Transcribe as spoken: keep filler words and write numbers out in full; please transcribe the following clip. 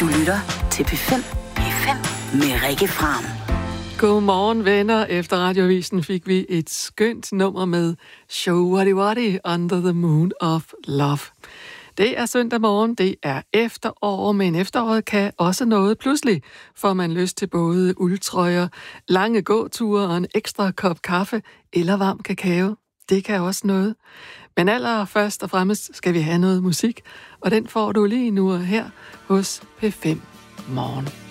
Du lytter til P fem. P fem med Rikke Fram. Godmorgen venner. Efter Radioavisen fik vi et skønt nummer med Show Waddy Waddy Under the Moon of Love. Det er søndag morgen, det er efterår, men efteråret kan også noget. Pludselig får man lyst til både uldtrøjer, lange gåture og en ekstra kop kaffe eller varm kakao. Det kan også noget. Men allerførst og fremmest skal vi have noget musik, og den får du lige nu og her hos P fem Morgen.